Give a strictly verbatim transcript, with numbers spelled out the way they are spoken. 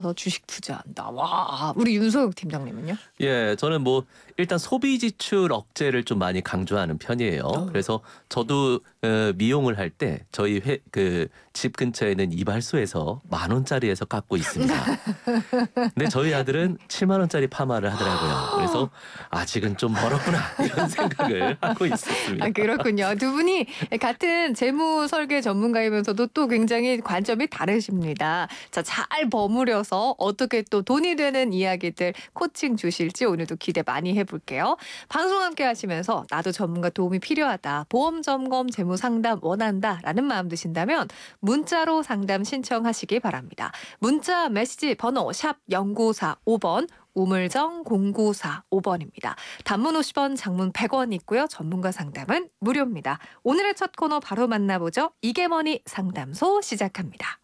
주식 투자한다. 와, 우리 윤소영 팀장님은요? 예, 저는 뭐 일단 소비 지출 억제를 좀 많이 강조하는 편이에요. 어. 그래서 저도 어, 미용을 할 때 저희 회, 그 집 근처에 있는 이발소에서 만 원짜리에서 깎고 있습니다. 근데 저희 아들은 칠만 원짜리 파마를 하더라고요. 그래서 아직은 좀 멀었구나 이런 생각을 하고 있었습니다. 아, 그렇군요. 두 분이 같은 재무 설계 전문가이면서도 또 굉장히 관점이 다르십니다. 자, 잘 버무려서 어떻게 또 돈이 되는 이야기들 코칭 주실지 오늘도 기대 많이 해볼게요. 방송 함께 하시면서 나도 전문가 도움이 필요하다. 보험 점검, 재무 상담 원한다라는 마음 드신다면 문자로 상담 신청하시기 바랍니다. 문자 메시지 번호 샵 공구사오 번 우물정 공구사오 번입니다. 단문 오십 원, 장문 백 원 있고요. 전문가 상담은 무료입니다. 오늘의 첫 코너 바로 만나보죠. 이게 뭐니 상담소 시작합니다.